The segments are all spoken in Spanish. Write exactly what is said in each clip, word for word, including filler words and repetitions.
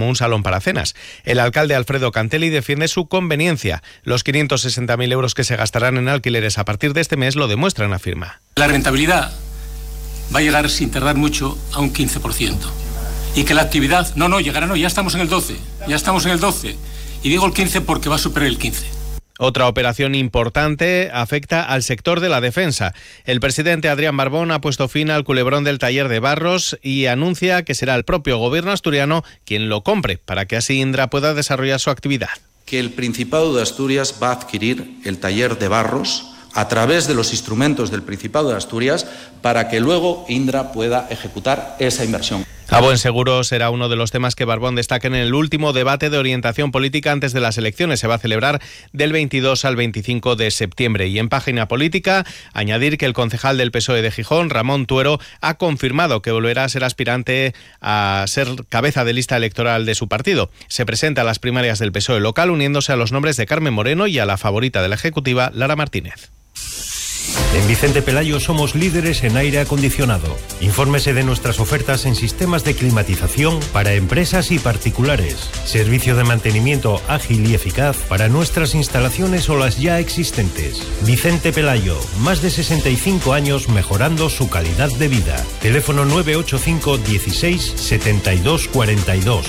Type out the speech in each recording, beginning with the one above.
como un salón para cenas. El alcalde Alfredo Cantelli defiende su conveniencia. Los quinientos sesenta mil euros que se gastarán en alquileres a partir de este mes lo demuestran, afirma. La rentabilidad va a llegar sin tardar mucho a un quince por ciento. Y que la actividad, no, no, llegará, no, ya estamos en el doce, ya estamos en el doce. Y digo el quince porque va a superar el quince. Otra operación importante afecta al sector de la defensa. El presidente Adrián Barbón ha puesto fin al culebrón del taller de Barros y anuncia que será el propio gobierno asturiano quien lo compre, para que así Indra pueda desarrollar su actividad. Que el Principado de Asturias va a adquirir el taller de Barros a través de los instrumentos del Principado de Asturias para que luego Indra pueda ejecutar esa inversión. A buen seguro será uno de los temas que Barbón destaca en el último debate de orientación política antes de las elecciones. Se va a celebrar del veintidós al veinticinco de septiembre. Y en página política, añadir que el concejal del P S O E de Gijón, Ramón Tuero, ha confirmado que volverá a ser aspirante a ser cabeza de lista electoral de su partido. Se presenta a las primarias del P S O E local uniéndose a los nombres de Carmen Moreno y a la favorita de la Ejecutiva, Lara Martínez. En Vicente Pelayo somos líderes en aire acondicionado. Infórmese de nuestras ofertas en sistemas de climatización para empresas y particulares. Servicio de mantenimiento ágil y eficaz para nuestras instalaciones o las ya existentes. Vicente Pelayo, más de sesenta y cinco años mejorando su calidad de vida. Teléfono nueve ocho cinco dieciséis setenta y dos cuarenta y dos.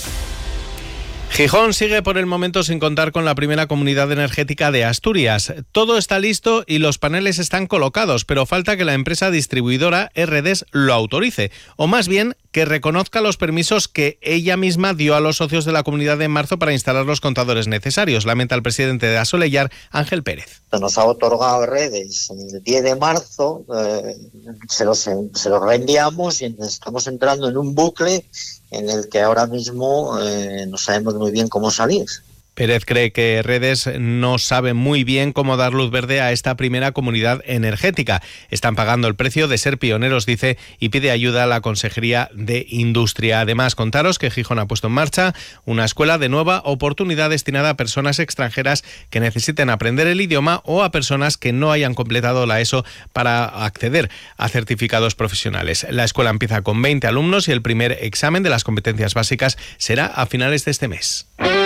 Gijón sigue por el momento sin contar con la primera comunidad energética de Asturias. Todo está listo y los paneles están colocados, pero falta que la empresa distribuidora R D E S lo autorice, o más bien que reconozca los permisos que ella misma dio a los socios de la comunidad en marzo para instalar los contadores necesarios, lamenta el presidente de Asolellar, Ángel Pérez. Nos ha otorgado R D E S el diez de marzo, eh, se los se los reenviamos y estamos entrando en un bucle en el que ahora mismo eh, no sabemos muy bien cómo salir. Pérez cree que R D E S no sabe muy bien cómo dar luz verde a esta primera comunidad energética. Están pagando el precio de ser pioneros, dice, y pide ayuda a la Consejería de Industria. Además, contaros que Gijón ha puesto en marcha una escuela de nueva oportunidad destinada a personas extranjeras que necesiten aprender el idioma o a personas que no hayan completado la ESO para acceder a certificados profesionales. La escuela empieza con veinte alumnos y el primer examen de las competencias básicas será a finales de este mes.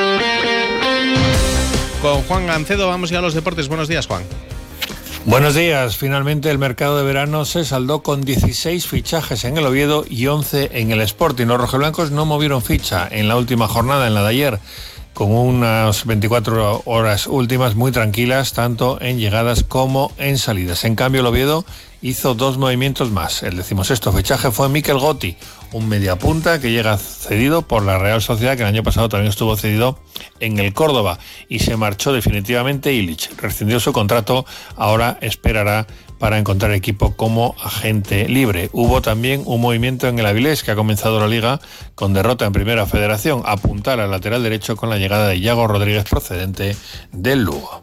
Con Juan Gancedo vamos ya a los deportes. Buenos días, Juan. Buenos días. Finalmente el mercado de verano se saldó con dieciséis fichajes en el Oviedo y once en el Sporting. Los rojiblancos no movieron ficha en la última jornada, en la de ayer, con unas veinticuatro horas últimas muy tranquilas, tanto en llegadas como en salidas. En cambio, el Oviedo hizo dos movimientos más. El decimosexto fichaje fue Mikel Gotti, un mediapunta que llega cedido por la Real Sociedad, que el año pasado también estuvo cedido en el Córdoba, y se marchó definitivamente Illich. Rescindió su contrato, ahora esperará para encontrar equipo como agente libre. Hubo también un movimiento en el Avilés, que ha comenzado la liga con derrota en Primera Federación, apuntar al lateral derecho con la llegada de Iago Rodríguez procedente del Lugo.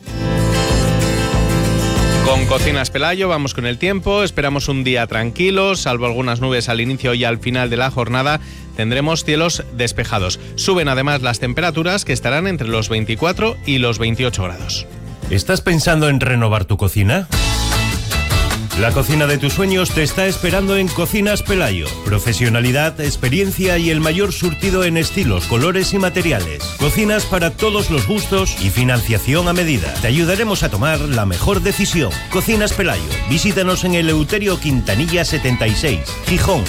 Con Cocinas Pelayo vamos con el tiempo, esperamos un día tranquilo, salvo algunas nubes al inicio y al final de la jornada, tendremos cielos despejados. Suben además las temperaturas, que estarán entre los veinticuatro y los veintiocho grados. ¿Estás pensando en renovar tu cocina? La cocina de tus sueños te está esperando en Cocinas Pelayo. Profesionalidad, experiencia y el mayor surtido en estilos, colores y materiales. Cocinas para todos los gustos y financiación a medida. Te ayudaremos a tomar la mejor decisión. Cocinas Pelayo. Visítanos en Eleuterio Quintanilla setenta y seis, Gijón.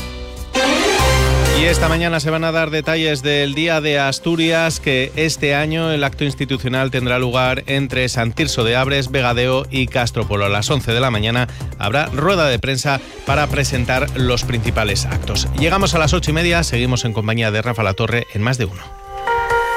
Y esta mañana se van a dar detalles del Día de Asturias, que este año el acto institucional tendrá lugar entre Sant Tirso de Abres, Vegadeo y Castropolo. A las once de la mañana habrá rueda de prensa para presentar los principales actos. Llegamos a las ocho y media, seguimos en compañía de Rafa Latorre en Más de Uno.